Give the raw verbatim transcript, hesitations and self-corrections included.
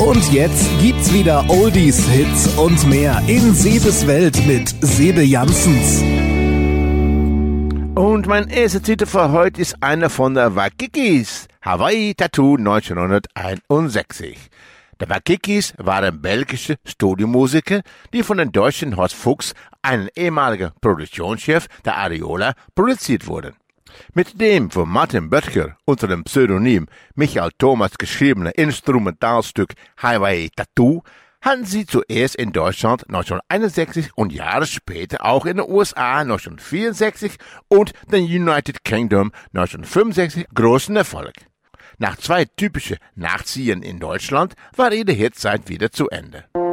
Und jetzt gibt's wieder Oldies, Hits und mehr in Sebes Welt mit Sebe Janssens. Und mein erster Titel für heute ist einer von der Wakikis, Hawaii Tattoo neunzehnhunderteinundsechzig. Die Wakikis waren belgische Studiomusiker, die von den deutschen Horst Fuchs, einem ehemaligen Produktionschef der Ariola, produziert wurden. Mit dem von Martin Böttcher unter dem Pseudonym Michael Thomas geschriebenen Instrumentalstück Hawaii Tattoo hatten sie zuerst in Deutschland neunzehnhunderteinundsechzig und Jahre später auch in den U S A neunzehnhundertvierundsechzig und den United Kingdom neunzehnhundertfünfundsechzig großen Erfolg. Nach zwei typischen Nachziehen in Deutschland war ihre Hitzeit wieder zu Ende.